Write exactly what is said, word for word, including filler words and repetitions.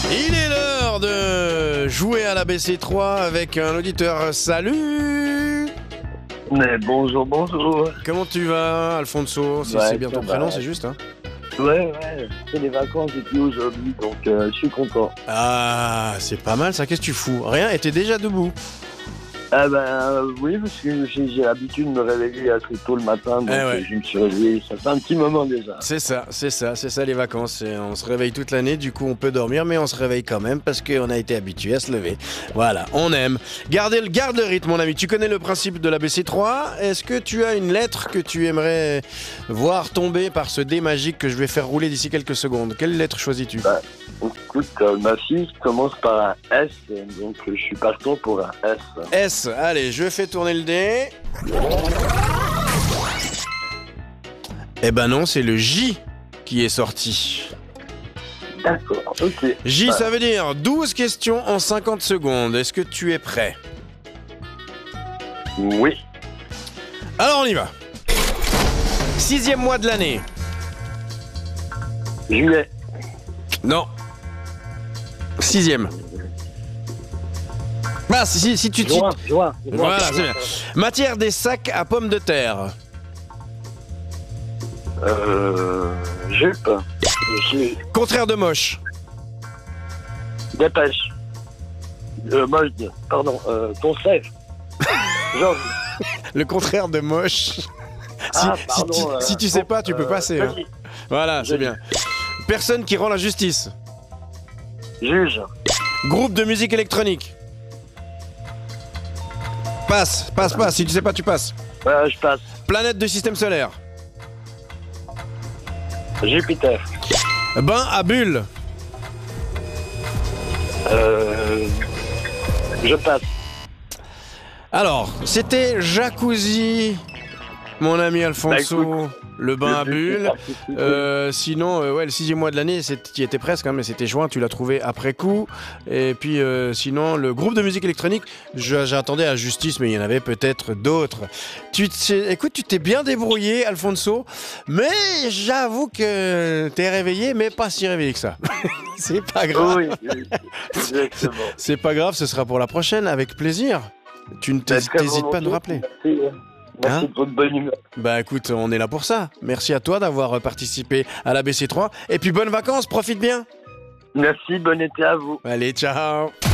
Il est l'heure de jouer à l'A B C trois avec un auditeur. Salut! Mais bonjour, bonjour. Comment tu vas, Alfonso? C'est, Ouais, c'est bien ça ton va. prénom, c'est juste, hein? Ouais, ouais, c'est les vacances et puis aujourd'hui, donc euh, je suis content. Ah, c'est pas mal ça. Qu'est-ce que tu fous? Rien, et t'es déjà debout. Ah ben euh, oui, parce que j'ai, j'ai l'habitude de me réveiller assez tôt le matin, donc Eh ouais. euh, je me suis réveillé, ça fait un petit moment déjà. C'est ça, c'est ça, c'est ça les vacances. C'est- On se réveille toute l'année, du coup on peut dormir, mais on se réveille quand même parce qu'on a été habitué à se lever. Voilà, on aime. Gardez le, garde le rythme, mon ami. Tu connais le principe de l'A B C trois. Est-ce que tu as une lettre que tu aimerais voir tomber par ce dé magique que je vais faire rouler d'ici quelques secondes? Quelle lettre choisis-tu? Bah, écoute, euh, ma fille commence par un S, donc euh, je suis partant pour un S. S, allez, je fais tourner le dé. Eh ben non, c'est le J qui est sorti. D'accord, ok. J, Bah, ça veut dire douze questions en cinquante secondes. Est-ce que tu es prêt? Oui, Alors on y va. Sixième mois de l'année. juillet, Non. Sixième. Bah, si, si, si tu... tu- juin, juin. juin, Voilà, juin. c'est bien. Matière des sacs à pommes de terre. Euh, jupe, j'ai Contraire de moche. dépêche, euh, moche, pardon, euh, ton sève, Georges. Le contraire de moche. Si, Ah, si pardon, tu, euh, si tu sais pas, tu peux euh, passer. hein. vas-y. Voilà, c'est je- bien. Personne qui rend la justice. Juge, Groupe de musique électronique. Passe, passe, passe. Si tu sais pas, tu passes. euh, je passe. Planète du système solaire. Jupiter, Bain à bulles. euh, je passe. Alors, c'était jacuzzi, mon ami Alfonso, Bah, écoute, le bain à Je- je- bulles. je- Euh, sinon, euh, ouais, le sixième mois de l'année, tu y étais presque, hein, mais c'était juin, tu l'as trouvé après coup. Et puis, euh, sinon, le groupe de musique électronique, je- j'attendais à Justice, mais il y en avait peut-être d'autres. Tu t'es- écoute, tu t'es bien débrouillé, Alfonso, mais j'avoue que t'es réveillé, mais pas si réveillé que ça. C'est pas grave. Oui, oui, exactement. C'est pas grave, ce sera pour la prochaine, avec plaisir. Tu ne Bah, t'hésites très t'hésites pas de volontiers. rappeler. Merci, euh, merci Hein pour votre bonne humeur. Bah écoute, on est là pour ça. Merci à toi d'avoir participé à l'A B C trois. Et puis bonnes vacances, profite bien. Merci, bon été à vous. Allez, ciao.